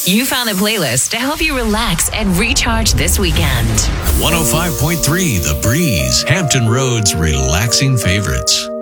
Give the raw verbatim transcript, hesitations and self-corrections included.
You found a playlist to help you relax and recharge this weekend. one oh five point three The Breeze, Hampton Road's relaxing favorites.